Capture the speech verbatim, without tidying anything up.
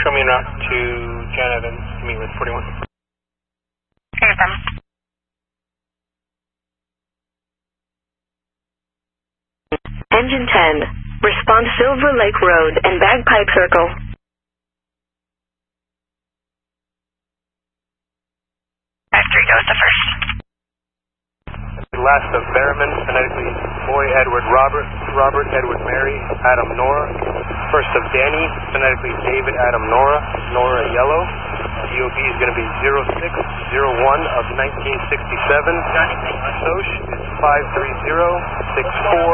Show me en route to John Evans to meet with forty-one. Okay, no problem. Engine ten, respond Silver Lake Road and Bagpipe Circle. five three, go with the first. Last of Berriman, phonetically Boy Edward Robert, Robert Edward Mary, Adam Nora. First of Danny, phonetically David Adam Nora, Nora Yellow. D O B is going to be zero six zero one of nineteen sixty-seven. Soch is five three zero six four.